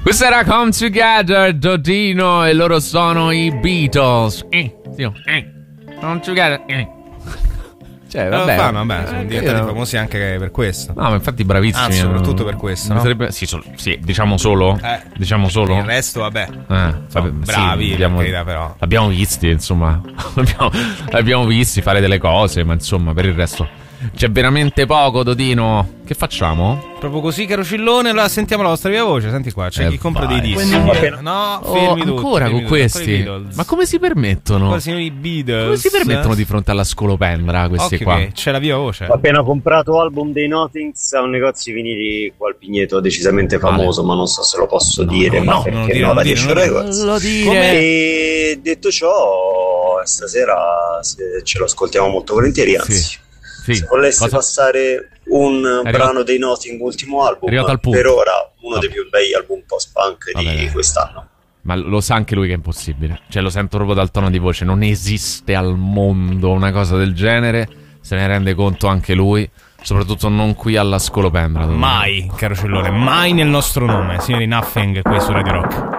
Questa era Come Together, Dodino, e loro sono i Beatles. Come Together. Cioè, vabbè, vabbè, sono diventati famosi anche per questo. No, ma infatti bravissimi. Anzi, soprattutto per questo, no? Sì, diciamo solo. Diciamo solo. Il resto, vabbè. Bravi, sì, però. L'abbiamo visti, insomma. L'abbiamo visti fare delle cose, ma insomma, per il resto c'è veramente poco, Dodino. Che facciamo? Proprio così, caro Cillone. Allora sentiamo la vostra viva voce. Senti qua, c'è chi compra dei dischi. No, fermi tutti. Ancora con questi? Ma come si permettono? I Beatles. Come si permettono di fronte alla scolopendra questi qua? C'è la viva voce. Ho appena comprato album dei Nothings a un negozio di vinili qua al Pigneto, decisamente famoso, ma non so se lo posso dire. No, perché non no, la 10 Records. lo dire. E detto ciò, stasera ce lo ascoltiamo molto volentieri, anzi. Sì. Se volesse passare un brano dei Nothing, ultimo album, per ora uno dei più bei album post-punk di quest'anno. Ma lo sa anche lui che è impossibile. Cioè, lo sento proprio dal tono di voce. Non esiste al mondo una cosa del genere. Se ne rende conto anche lui. Soprattutto non qui alla scolopendra. Mai, caro Cellone, mai nel nostro nome. Signori, Nothing qui su Radio Rock.